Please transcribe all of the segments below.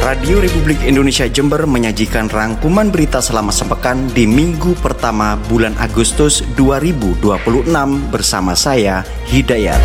Radio Republik Indonesia Jember menyajikan rangkuman berita selama sepekan di minggu pertama bulan Agustus 2026 bersama saya, Hidayat.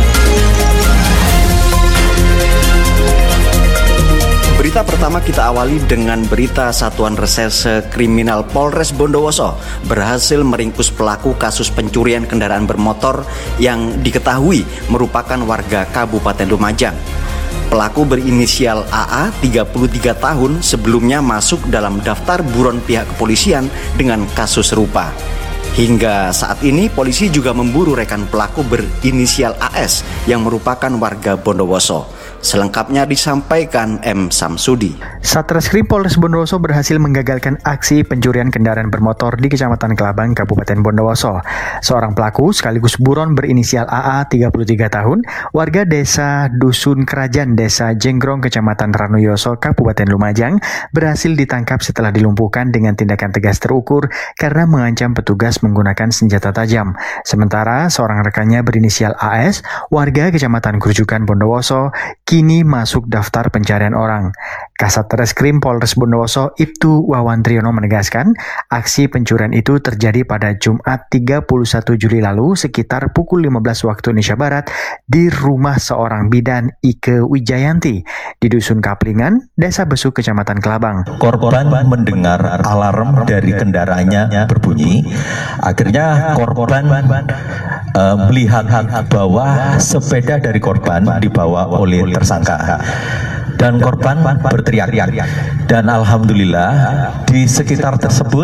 Berita pertama kita awali dengan berita Satuan Reserse Kriminal Polres Bondowoso berhasil meringkus pelaku kasus pencurian kendaraan bermotor yang diketahui merupakan warga Kabupaten Lumajang. Pelaku berinisial AA, 33 tahun, sebelumnya masuk dalam daftar buron pihak kepolisian dengan kasus serupa. Hingga saat ini, polisi juga memburu rekan pelaku berinisial AS yang merupakan warga Bondowoso. Selengkapnya disampaikan M. Samsudi. Satreskrim Polres Bondowoso berhasil menggagalkan aksi pencurian kendaraan bermotor di Kecamatan Kelabang, Kabupaten Bondowoso. Seorang pelaku sekaligus buron berinisial AA, 33 tahun, warga desa Dusun Kerajaan, Desa Jenggrong, Kecamatan Ranuyoso, Kabupaten Lumajang, berhasil ditangkap setelah dilumpuhkan dengan tindakan tegas terukur karena mengancam petugas menggunakan senjata tajam. Sementara seorang rekannya berinisial AS, warga Kecamatan Grujukan, Bondowoso, kini masuk daftar pencarian orang. Kasat Reskrim Polres Bondowoso Ibtu Wawan Triyono menegaskan, aksi pencurian itu terjadi pada Jumat 31 Juli lalu sekitar pukul 15 waktu Indonesia Barat di rumah seorang bidan Ike Wijayanti di Dusun Kaplingan, Desa Besuk, Kecamatan Kelabang. Korban mendengar alarm dari kendaraannya berbunyi. Akhirnya korban melihat bahwa sepeda dari korban dibawa oleh tersangka dan korban berteriak, dan alhamdulillah di sekitar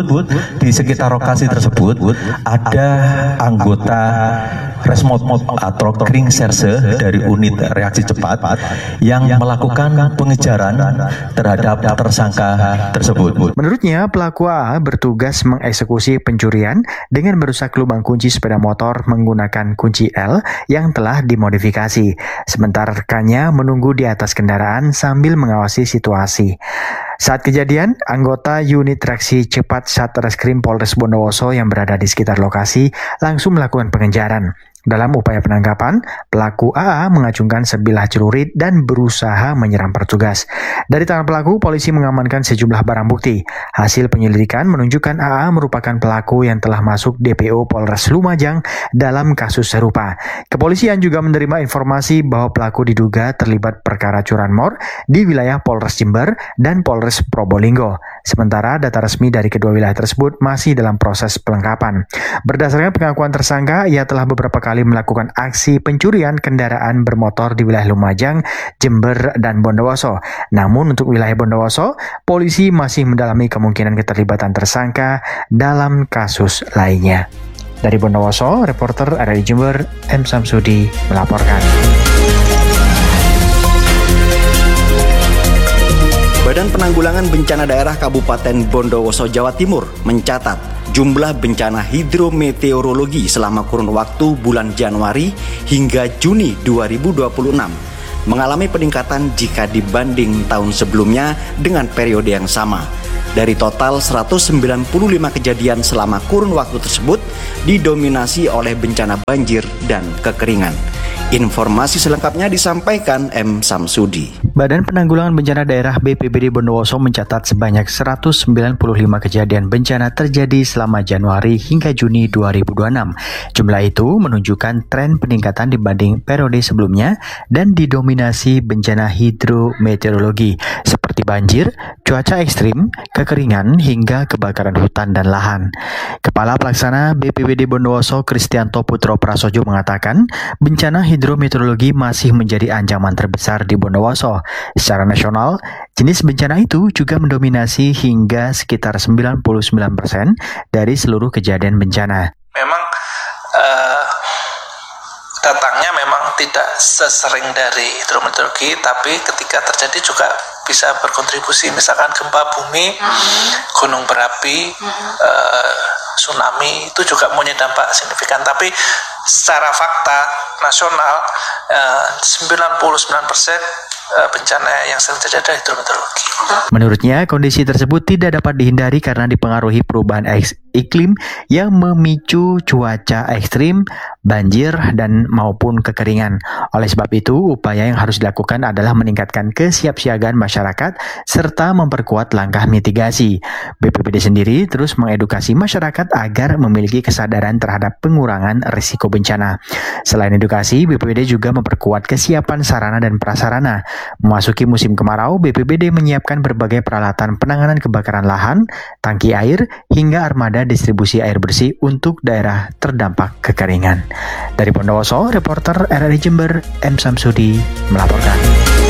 lokasi tersebut ada anggota Resmob atau Kring Serse dari unit reaksi cepat yang melakukan pengejaran terhadap tersangka tersebut. Menurutnya, pelaku A bertugas mengeksekusi pencurian dengan merusak lubang kunci sepeda motor menggunakan kunci L yang telah dimodifikasi. Sementara rekannya menunggu di atas kendaraan sambil mengawasi situasi. Saat kejadian, anggota unit reaksi cepat Satreskrim Polres Bondowoso yang berada di sekitar lokasi langsung melakukan pengejaran. Dalam upaya penangkapan, pelaku AA mengacungkan sebilah celurit dan berusaha menyerang petugas. Dari tangan pelaku, polisi mengamankan sejumlah barang bukti. Hasil penyelidikan menunjukkan AA merupakan pelaku yang telah masuk DPO Polres Lumajang dalam kasus serupa. Kepolisian juga menerima informasi bahwa pelaku diduga terlibat perkara curanmor di wilayah Polres Jember dan Polres Probolinggo. Sementara data resmi dari kedua wilayah tersebut masih dalam proses pelengkapan. Berdasarkan pengakuan tersangka, ia telah beberapa kali melakukan aksi pencurian kendaraan bermotor di wilayah Lumajang, Jember, dan Bondowoso. Namun untuk wilayah Bondowoso, polisi masih mendalami kemungkinan keterlibatan tersangka dalam kasus lainnya. Dari Bondowoso, reporter RRI Jember, M. Samsudi melaporkan. Badan Penanggulangan Bencana Daerah Kabupaten Bondowoso, Jawa Timur mencatat jumlah bencana hidrometeorologi selama kurun waktu bulan Januari hingga Juni 2026 mengalami peningkatan jika dibanding tahun sebelumnya dengan periode yang sama. Dari total 195 kejadian selama kurun waktu tersebut didominasi oleh bencana banjir dan kekeringan. Informasi selengkapnya disampaikan M. Samsudi. Badan Penanggulangan Bencana Daerah BPBD Bondowoso mencatat sebanyak 195 kejadian bencana terjadi selama Januari hingga Juni 2026. Jumlah itu menunjukkan tren peningkatan dibanding periode sebelumnya dan didominasi bencana hidrometeorologi seperti banjir, cuaca ekstrim, kekeringan, hingga kebakaran hutan dan lahan. Kepala Pelaksana BPBD Bondowoso Kristianto Putro Prasojo mengatakan, bencana hidrometeorologi masih menjadi ancaman terbesar di Bondowoso. Secara nasional, jenis bencana itu juga mendominasi hingga sekitar 99% dari seluruh kejadian bencana. Memang datangnya memang tidak sesering dari hidrometeorologi, tapi ketika terjadi juga bisa berkontribusi, misalkan gempa bumi, gunung berapi, tsunami itu juga punya dampak signifikan. Tapi secara fakta nasional 99% bencana yang sering terjadi adalah hidrometeorologi. Menurutnya, kondisi tersebut tidak dapat dihindari karena dipengaruhi perubahan iklim yang memicu cuaca ekstrim, banjir, dan maupun kekeringan. Oleh sebab itu, upaya yang harus dilakukan adalah meningkatkan kesiapsiagaan masyarakat serta memperkuat langkah mitigasi. BPBD sendiri terus mengedukasi masyarakat agar memiliki kesadaran terhadap pengurangan risiko bencana. Selain edukasi, BPBD juga memperkuat kesiapan sarana dan prasarana. Memasuki musim kemarau, BPBD menyiapkan berbagai peralatan penanganan kebakaran lahan, tangki air, hingga armada distribusi air bersih untuk daerah terdampak kekeringan. Dari Bondowoso, reporter RRI Jember, M. Samsudi melaporkan.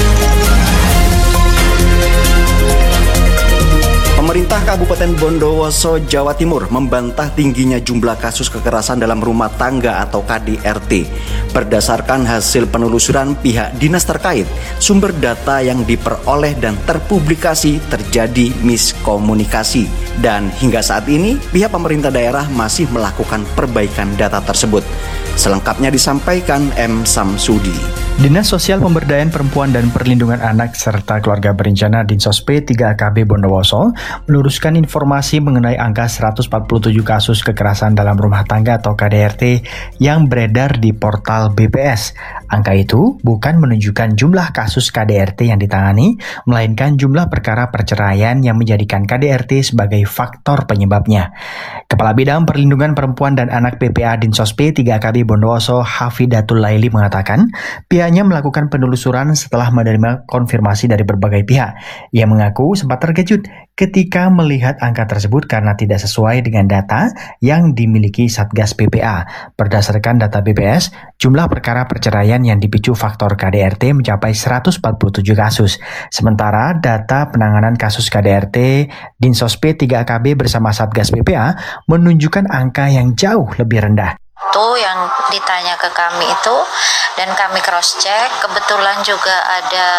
Pemerintah Kabupaten Bondowoso, Jawa Timur membantah tingginya jumlah kasus kekerasan dalam rumah tangga atau KDRT. Berdasarkan hasil penelusuran pihak dinas terkait, sumber data yang diperoleh dan terpublikasi terjadi miskomunikasi. Dan hingga saat ini, pihak pemerintah daerah masih melakukan perbaikan data tersebut. Selengkapnya disampaikan M. Samsudi. Dinas Sosial Pemberdayaan Perempuan dan Perlindungan Anak serta Keluarga Berencana Dinsos P3KB Bondowoso meluruskan informasi mengenai angka 147 kasus kekerasan dalam rumah tangga atau KDRT yang beredar di portal BPS. Angka itu bukan menunjukkan jumlah kasus KDRT yang ditangani, melainkan jumlah perkara perceraian yang menjadikan KDRT sebagai faktor penyebabnya. Kepala Bidang Perlindungan Perempuan dan Anak PPA Dinsos P3KB Bondowoso, Hafidatul Laili mengatakan, pihaknya melakukan penelusuran setelah menerima konfirmasi dari berbagai pihak. Ia mengaku sempat terkejut ketika melihat angka tersebut karena tidak sesuai dengan data yang dimiliki Satgas PPA. Berdasarkan data BPS, jumlah perkara perceraian yang dipicu faktor KDRT mencapai 147 kasus. Sementara data penanganan kasus KDRT Dinsos P3KB bersama Satgas PPA menunjukkan angka yang jauh lebih rendah. Itu yang ditanya ke kami itu dan kami cross check, kebetulan juga ada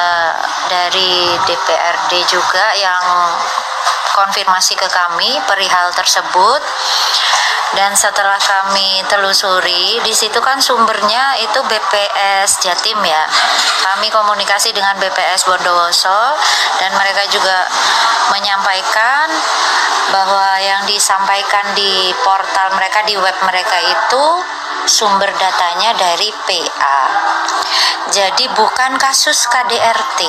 dari DPRD juga yang konfirmasi ke kami perihal tersebut. Dan setelah kami telusuri, di situ kan sumbernya itu BPS Jatim ya. Kami komunikasi dengan BPS Bondowoso dan mereka juga menyampaikan bahwa yang disampaikan di portal mereka, di web mereka itu sumber datanya dari PA. Jadi bukan kasus KDRT,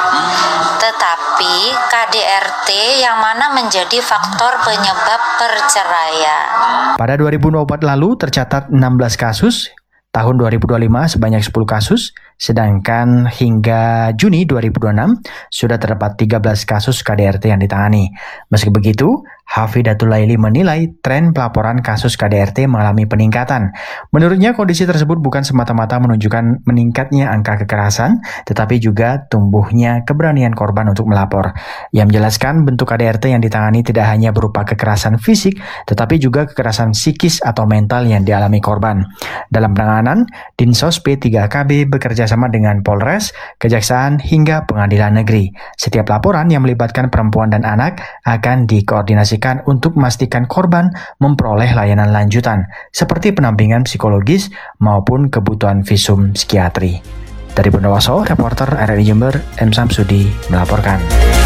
tetapi KDRT yang mana menjadi faktor penyebab perceraian. Pada 2024 lalu tercatat 16 kasus, tahun 2025 sebanyak 10 kasus, sedangkan hingga Juni 2026 sudah terdapat 13 kasus KDRT yang ditangani. Meski begitu, Hafidatul Laili menilai tren pelaporan kasus KDRT mengalami peningkatan. Menurutnya kondisi tersebut bukan semata-mata menunjukkan meningkatnya angka kekerasan, tetapi juga tumbuhnya keberanian korban untuk melapor. Ia menjelaskan bentuk KDRT yang ditangani tidak hanya berupa kekerasan fisik, tetapi juga kekerasan psikis atau mental yang dialami korban. Dalam penanganan, Dinsos P3KB bekerja sama dengan Polres, Kejaksaan, hingga Pengadilan Negeri. Setiap laporan yang melibatkan perempuan dan anak akan dikoordinasikan untuk memastikan korban memperoleh layanan lanjutan, seperti pendampingan psikologis maupun kebutuhan visum psikiatri. Dari Bondowoso, reporter RRI Jember, M. Samsudi melaporkan.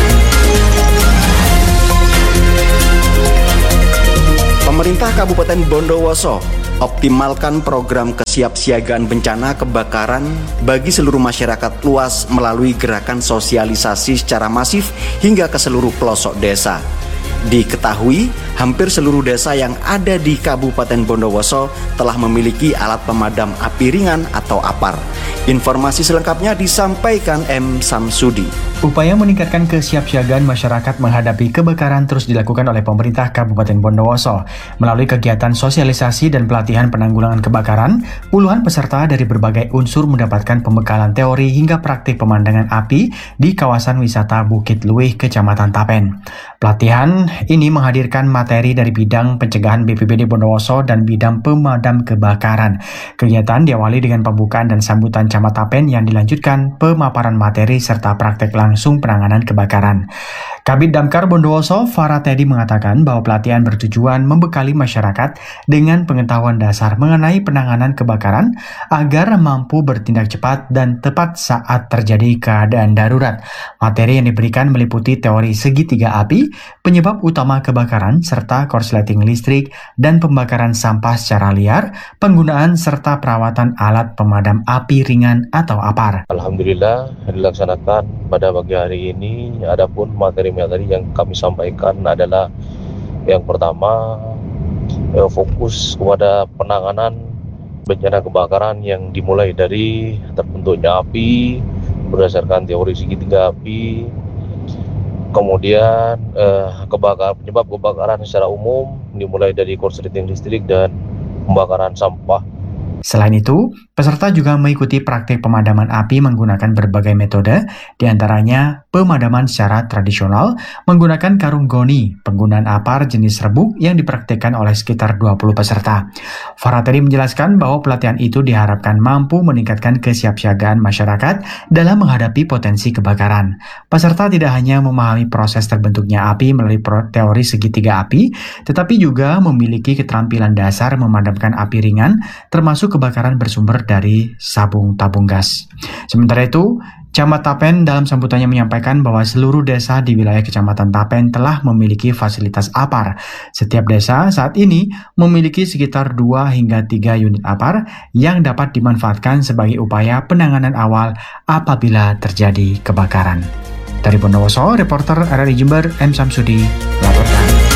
Pemerintah Kabupaten Bondowoso optimalkan program kesiapsiagaan bencana kebakaran bagi seluruh masyarakat luas melalui gerakan sosialisasi secara masif hingga ke seluruh pelosok desa. Diketahui, hampir seluruh desa yang ada di Kabupaten Bondowoso telah memiliki alat pemadam api ringan atau APAR. Informasi selengkapnya disampaikan M. Samsudi. Upaya meningkatkan kesiapsiagaan masyarakat menghadapi kebakaran terus dilakukan oleh pemerintah Kabupaten Bondowoso. Melalui kegiatan sosialisasi dan pelatihan penanggulangan kebakaran, puluhan peserta dari berbagai unsur mendapatkan pembekalan teori hingga praktik pemandangan api di kawasan wisata Bukit Luih, Kecamatan Tapen. Pelatihan ini menghadirkan materi dari bidang pencegahan BPBD Bondowoso dan bidang pemadam kebakaran. Kegiatan diawali dengan pembukaan dan sambutan Camat Tapen yang dilanjutkan pemaparan materi serta praktek langsung penanganan kebakaran. Kabid Damkar Bondowoso, Farah Teddy mengatakan bahwa pelatihan bertujuan membekali masyarakat dengan pengetahuan dasar mengenai penanganan kebakaran agar mampu bertindak cepat dan tepat saat terjadi keadaan darurat. Materi yang diberikan meliputi teori segitiga api, penyebab utama kebakaran, serta korsleting listrik dan pembakaran sampah secara liar, penggunaan serta perawatan alat pemadam api ringan atau APAR. Alhamdulillah dilaksanakan pada pagi hari ini. Adapun materi yang kami sampaikan adalah yang pertama fokus kepada penanganan bencana kebakaran yang dimulai dari terbentuknya api berdasarkan teori segitiga api, kemudian penyebab kebakaran secara umum dimulai dari korsleting listrik dan pembakaran sampah. Selain itu, peserta juga mengikuti praktik pemadaman api menggunakan berbagai metode, diantaranya pemadaman secara tradisional menggunakan karung goni, penggunaan APAR jenis rebuk yang dipraktikkan oleh sekitar 20 peserta. Farah Teddy menjelaskan bahwa pelatihan itu diharapkan mampu meningkatkan kesiapsiagaan masyarakat dalam menghadapi potensi kebakaran. Peserta tidak hanya memahami proses terbentuknya api melalui teori segitiga api, tetapi juga memiliki keterampilan dasar memadamkan api ringan, termasuk kebakaran bersumber dari sabung tabung gas. Sementara itu, Camat Tapen dalam sambutannya menyampaikan bahwa seluruh desa di wilayah Kecamatan Tapen telah memiliki fasilitas APAR. Setiap desa saat ini memiliki sekitar 2 hingga 3 unit APAR yang dapat dimanfaatkan sebagai upaya penanganan awal apabila terjadi kebakaran. Dari Bondowoso, reporter RRI Jember, M. Samsudi, melaporkan.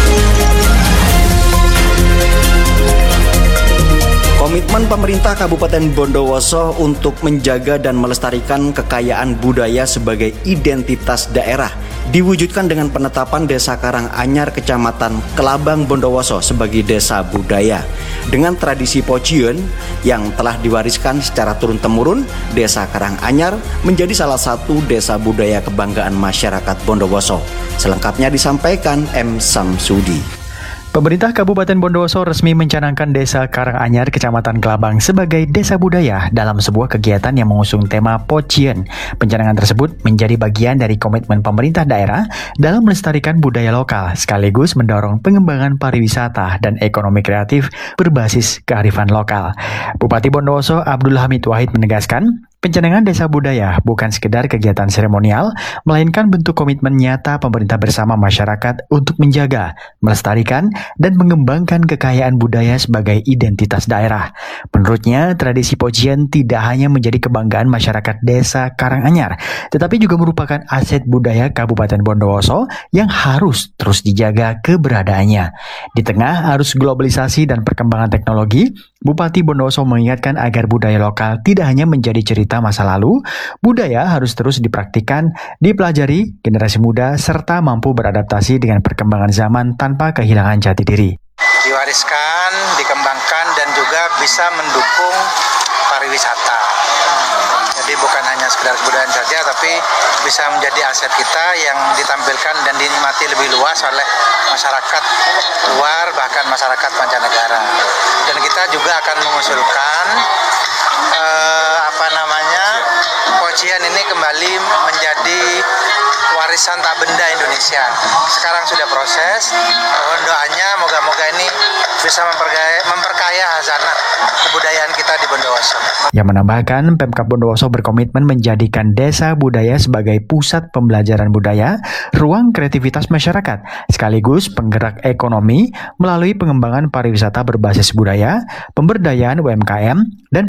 Komitmen pemerintah Kabupaten Bondowoso untuk menjaga dan melestarikan kekayaan budaya sebagai identitas daerah diwujudkan dengan penetapan Desa Karanganyar Kecamatan Kelabang Bondowoso sebagai desa budaya. Dengan tradisi Pociun yang telah diwariskan secara turun-temurun, Desa Karanganyar menjadi salah satu desa budaya kebanggaan masyarakat Bondowoso. Selengkapnya disampaikan M. Samsudi. Pemerintah Kabupaten Bondowoso resmi mencanangkan Desa Karanganyar Kecamatan Kelabang sebagai desa budaya dalam sebuah kegiatan yang mengusung tema Pociun. Pencanangan tersebut menjadi bagian dari komitmen pemerintah daerah dalam melestarikan budaya lokal sekaligus mendorong pengembangan pariwisata dan ekonomi kreatif berbasis kearifan lokal. Bupati Bondowoso Abdul Hamid Wahid menegaskan, pencanangan desa budaya bukan sekedar kegiatan seremonial, melainkan bentuk komitmen nyata pemerintah bersama masyarakat untuk menjaga, melestarikan, dan mengembangkan kekayaan budaya sebagai identitas daerah. Menurutnya, tradisi Pociun tidak hanya menjadi kebanggaan masyarakat Desa Karanganyar, tetapi juga merupakan aset budaya Kabupaten Bondowoso yang harus terus dijaga keberadaannya. Di tengah arus globalisasi dan perkembangan teknologi, Bupati Bondowoso mengingatkan agar budaya lokal tidak hanya menjadi cerita masa lalu, budaya harus terus dipraktikkan, dipelajari generasi muda, serta mampu beradaptasi dengan perkembangan zaman tanpa kehilangan jati diri. Diwariskan, dikembangkan, dan juga bisa mendukung pariwisata. Jadi bukan hanya sekedar kebudayaan saja, tapi bisa menjadi aset kita yang ditampilkan dan dinikmati lebih luas oleh masyarakat luar, bahkan masyarakat mancanegara. Dan kita juga akan mengusulkan Pociun ini kembali menjadi warisan tak benda Indonesia. Sekarang sudah proses, mohon doanya moga-moga ini bisa memperkaya hazanah kebudayaan kita di Bondowoso. Yang menambahkan, Pemkab Bondowoso berkomitmen menjadikan desa budaya sebagai pusat pembelajaran budaya, ruang kreativitas masyarakat, sekaligus penggerak ekonomi melalui pengembangan pariwisata berbasis budaya, pemberdayaan UMKM, dan